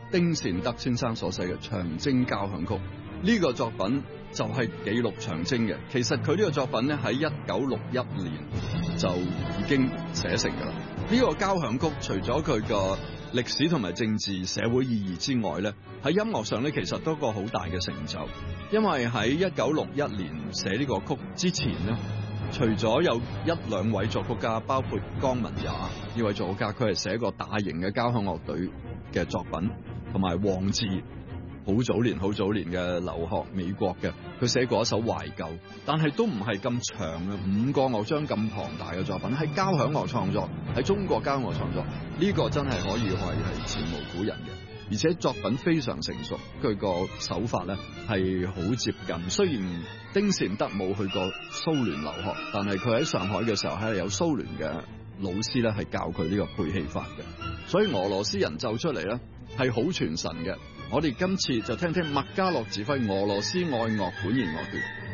丁善德先生所寫嘅《長征交響曲》。呢個作品就係記錄長征嘅。其實佢呢個作品咧喺1961年就已經寫成㗎啦。呢個交響曲除咗佢個歷史同埋政治社會意義之外咧，喺音樂上咧其實都個好大嘅成就。因為喺1961年寫呢個曲之前咧，除咗有一兩位作曲家，包括江文也呢位作曲家，佢係寫過大型嘅交響樂隊嘅作品，同埋黃自好早年嘅留學美國嘅，佢寫過一首懷舊，但係都唔係咁長嘅，5個樂章咁龐大嘅作品，喺交響樂創作，喺中國交響樂創作，呢個真係可以話係前無古人嘅，而且作品非常成熟，佢個手法咧係好接近。雖然丁善德冇去過蘇聯留學，但係佢喺上海嘅時候係有蘇聯嘅老師咧係教佢呢個配器法嘅，所以俄羅斯人奏出嚟咧係好傳神嘅。我哋今次就聽聽麥嘉洛指揮俄羅斯愛樂管弦樂團